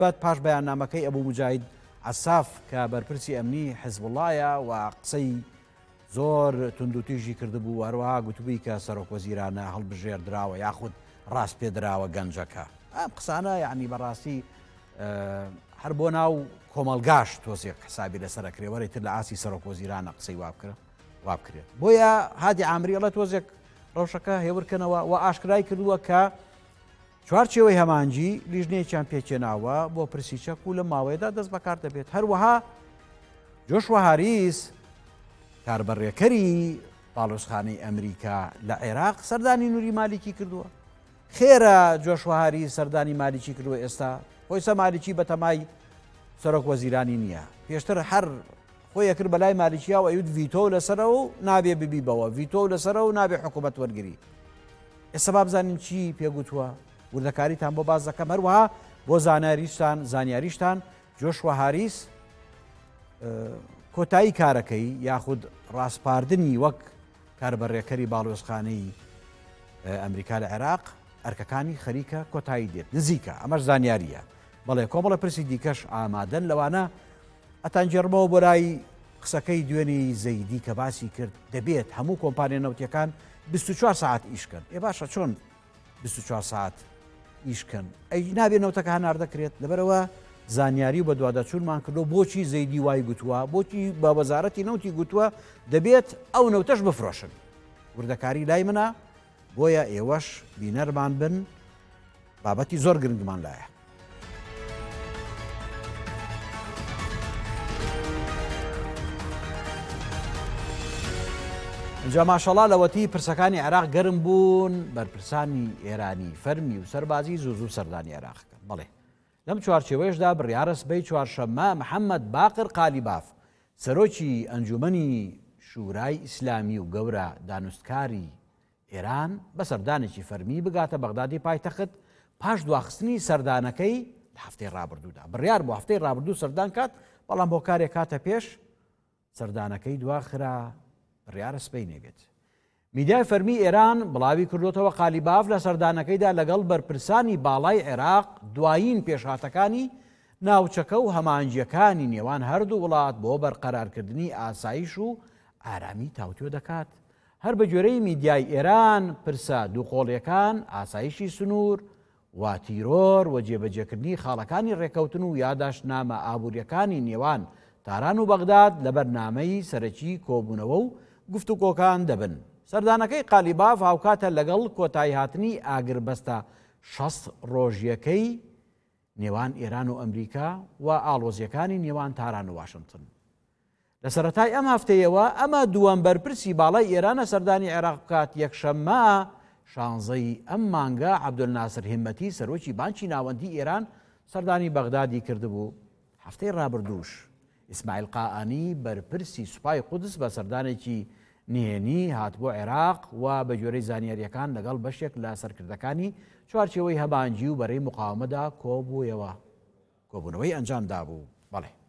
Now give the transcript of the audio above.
بەد پاش بەیاننامەکەی ئەبوو موجاهید عەساف کە بەرپرسی ئەمنی حیزب اللهە و قسەی زۆر توندوتیژی کردبوو، هەروەها گوتبووی کە سەرۆکوەزیرانە هەڵبژێردراوە یاخود ڕاست پێدراوە گەنجەکە. ئەم قسانە یعنی بەڕاستی هەر بۆ ناو کۆمەلگاش تۆزێک حسابی لەسەرەکرێوەرەی تر لە ئاسی سەرۆکوەزیرانە قسەی وابکرێت. بۆیە هادی عامری ئەڵێ تۆزێک ڕەوشەکە هێورکەنەوە و ئاشکرای کردووە کە چوارچێوەی هەمانجی لیژنەیەکیان پێچێناوە بۆ پرسیچەک و لە ماوەیەدا دەست بەکار دەبێت. هەروەها جۆشوا هاریس کاربەڕێکەری باڵۆزخانەی ئەمریکا لە عێراق سەردانی نووری مالیکی کردووە. خێرە جۆشوا هاریس سەردانی مالیکی کردووە، ئێستا خۆی سە مالیکی بەتەمای سەرۆک وەزیرانی نییە. پێشتر هەر خۆی یەکرد بەلای مالیکیا و ئەیود ڤیتۆ لەسەرە و نابێ ببیبەوە، ڤیتۆ لەسەرە و نابێ حکوومەت وەرگری. ئێستا با بزانین چی پێگوتووە، وردەکاریتان بۆ باز دەکەم. هەروەها بۆ زانیاریشتان جۆشوا هاریس کۆتایی کارەکەی یاخود ڕاستپاردنی وەک کاربەڕێکەری باڵۆزخانەی ئەمریکا لە عێراق ئەرکەکانی خەریکە کۆتایی دێت، نزیکە. ئەمەش زانیاریە. بەڵێ کۆمەڵە پرسی دیکەش ئامادەن لەوانە ئەتانجێڕمەوە بۆ لای قسەکەی دوێنێ زەیدی کە باسی کرد دەبێت هەموو کۆمپانیا نەوتیەکان 24 ساعت ئیشکەن. ێ باشە چۆن 24 ساعت ئیشکەن؟ ئەی نابێ نەوتەکە هەنار دەکرێت. لەبەرەوە زانیاری و بە دووادەچوونمان کردو بۆچی زەیدی وای گوتووە، بۆچی بە وەزارەتی نەوتی گوتووە دەبێت ئەو نەوتەش بفرۆشن. وردەکاری لای منە، بۆیە ئێوەش بینەرمان بن، بابەتی زۆر گرنگمان لایە. اینجا ماشەڵا لەوەتی پرسەکانی عێراق گەرم بوون، بەرپرسانی ئێرانی فەرمی و سەربازی زوو سەردانی عێراقکەن. بەڵێ لەم چوارچێوەیەشدا بڕیارە سبەی چوارشەممە محەممەد باقر قالیباف سەرۆکی ئەنجومەنی شورای ئیسلامی و گەورە دانوستکاری ئێران بە سەردانێکی فەرمی بگاتە بەغدادی پایتەخت پاش دواخستنی سەردانەکەی لە هەفتەی ڕابردوودا. بڕیار بۆ هەفتەی ڕابردوو سەردان کات، بەڵام بۆ کارێک کاتە پێش سەردانەکەی دواخرا بڕیارە سبەی نێگێت. میدیای فەرمی ئێران بڵاوی کردوتەوە قالیباف لە سەردانەکەیدا لەگەڵ بەرپرسانی باڵای عێراق دوایین پێشهاتەکانی ناوچەکە و هەمانجیەکانی نێوان هەردوو وڵات بۆ بەرقەرارکردنی ئاسایش و ئارامی تاوتوێ دەکات. هەر بە گوێرەی میدیای ئێران پرسە دووقۆڵیەکان ئاسایشی سنوور و تیرۆر و جێبەجێکردنی خاڵەکانی ڕێکەوتن و یاداشتنامە ئابوووریەکانی نێوان تاران و بەغداد لە بەرنامەی سەرەکی کۆبوونەوە و گفتوگۆکان دەبن. سەردانەکەی قالیباف هاوکاتە لەگەڵ کۆتایی هاتنی ئاگربەستە 60 ڕۆژیەکەی نێوان ئێران و ئەمریکا و ئاڵۆزیەکانی نێوان تاران و واشنگتن. لە سەرەتای ئەم هەفتەیەوە ئەمە دووەم بەرپرسی باڵای ئێرانە سەردانی عێراق بکات. یەکشەممە 16 ئەم مانگە عەبدولناسر هیمەتی سەرۆکی بانکی ناوەندی ئێران سەردانی بەغدادی کردبوو. هەفتەی ڕابردووش ئیسماعیل قائانی بەرپرسی سوپای قودس بە سەردانێکی نهێنی هات بۆ عێراق و بە گوێرەی زانیاریەکان لەگەڵ بەشێک لە سەرکردەکانی چوارچێوەی هەبانجی و بەرەی مقاومەدا کۆبوونەوەی ئەنجامدا بوو. بەڵێ